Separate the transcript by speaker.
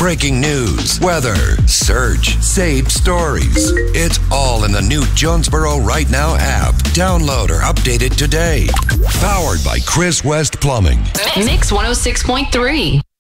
Speaker 1: breaking news, weather, search, saved stories. It's all in the new Jonesboro Right Now app. Download or update it today. Powered by Chris West Plumbing.
Speaker 2: Mix 106.3.